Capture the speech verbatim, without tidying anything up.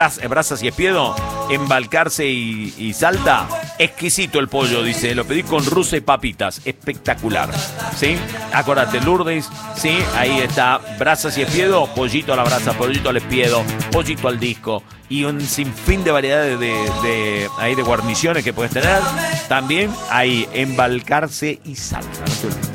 Brasas y Espiedo, embalcarse y, y Salta. Exquisito el pollo, dice. Lo pedí con rusa y papitas. Espectacular. ¿Sí? Acordate, Lourdes. Sí, ahí está. Brasas y Espiedo, pollito a la brasa, pollito al espiedo, pollito al disco. Y un sinfín de variedades de, de, de, ahí de guarniciones que puedes tener. También hay embalcarse y Salta. No te olvides.